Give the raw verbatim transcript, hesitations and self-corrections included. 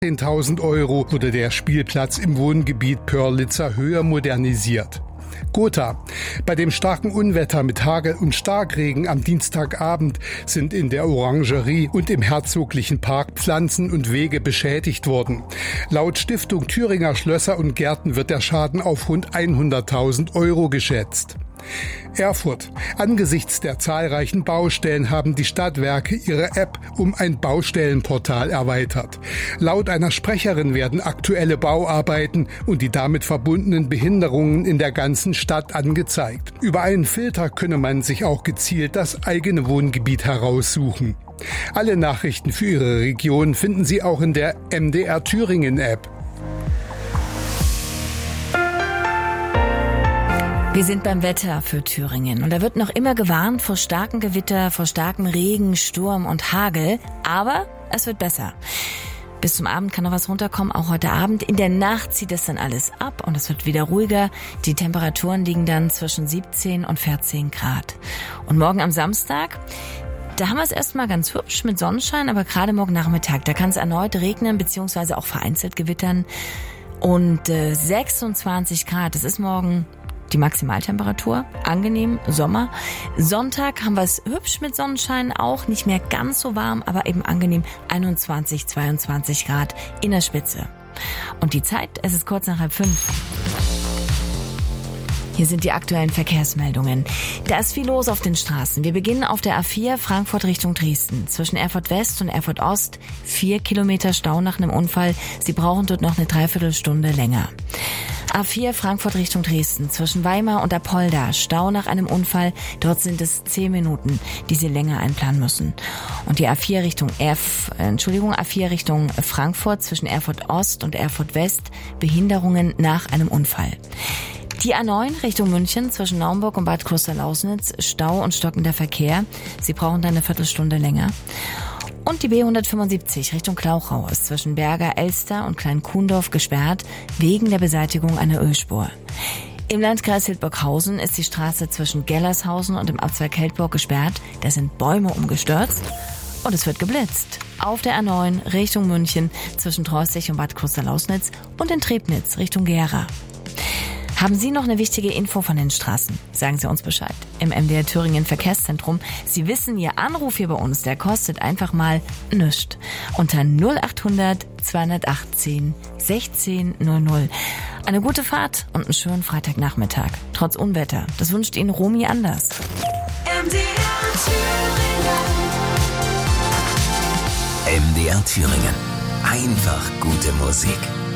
zehntausend Euro wurde der Spielplatz im Wohngebiet Pörlitzer Höhe modernisiert. Gotha. Bei dem starken Unwetter mit Hagel und Starkregen am Dienstagabend sind in der Orangerie und im Herzoglichen Park Pflanzen und Wege beschädigt worden. Laut Stiftung Thüringer Schlösser und Gärten wird der Schaden auf rund hunderttausend Euro geschätzt. Erfurt. Angesichts der zahlreichen Baustellen haben die Stadtwerke ihre App um ein Baustellenportal erweitert. Laut einer Sprecherin werden aktuelle Bauarbeiten und die damit verbundenen Behinderungen in der ganzen Stadt angezeigt. Über einen Filter könne man sich auch gezielt das eigene Wohngebiet heraussuchen. Alle Nachrichten für Ihre Region finden Sie auch in der M D R Thüringen App. Wir sind beim Wetter für Thüringen und da wird noch immer gewarnt vor starken Gewitter, vor starkem Regen, Sturm und Hagel, aber es wird besser. Bis zum Abend kann noch was runterkommen, auch heute Abend. In der Nacht zieht es dann alles ab und es wird wieder ruhiger. Die Temperaturen liegen dann zwischen siebzehn und vierzehn Grad. Und morgen am Samstag, da haben wir es erstmal ganz hübsch mit Sonnenschein, aber gerade morgen Nachmittag, da kann es erneut regnen bzw. auch vereinzelt gewittern. Und äh, sechsundzwanzig Grad, das ist morgen die Maximaltemperatur, angenehm, Sommer. Sonntag haben wir es hübsch mit Sonnenschein, auch nicht mehr ganz so warm, aber eben angenehm, einundzwanzig, zweiundzwanzig Grad in der Spitze. Und die Zeit, es ist kurz nach halb fünf. Hier sind die aktuellen Verkehrsmeldungen. Da ist viel los auf den Straßen. Wir beginnen auf der A vier Frankfurt Richtung Dresden. Zwischen Erfurt West und Erfurt Ost vier Kilometer Stau nach einem Unfall. Sie brauchen dort noch eine Dreiviertelstunde länger. A vier Frankfurt Richtung Dresden. Zwischen Weimar und Apolda Stau nach einem Unfall. Dort sind es zehn Minuten, die Sie länger einplanen müssen. Und die A vier Richtung Erf, Entschuldigung, A vier Richtung Frankfurt zwischen Erfurt Ost und Erfurt West. Behinderungen nach einem Unfall. Die A neun Richtung München zwischen Naumburg und Bad Klosterlausnitz, Stau und stockender Verkehr. Sie brauchen dann eine Viertelstunde länger. Und die B hundertfünfundsiebzig Richtung Klauchau ist zwischen Berger, Elster und Klein-Kuhndorf gesperrt, wegen der Beseitigung einer Ölspur. Im Landkreis Hildburghausen ist die Straße zwischen Gellershausen und dem Abzweig Heldburg gesperrt. Da sind Bäume umgestürzt und es wird geblitzt. Auf der A neun Richtung München zwischen Treusig und Bad Klosterlausnitz und in Trebnitz Richtung Gera. Haben Sie noch eine wichtige Info von den Straßen? Sagen Sie uns Bescheid. Im M D R Thüringen Verkehrszentrum. Sie wissen, Ihr Anruf hier bei uns, der kostet einfach mal nichts. Unter null achthundert zweihundertachtzehn sechzehn null null. Eine gute Fahrt und einen schönen Freitagnachmittag. Trotz Unwetter. Das wünscht Ihnen Romy Anders. M D R Thüringen. M D R Thüringen. Einfach gute Musik.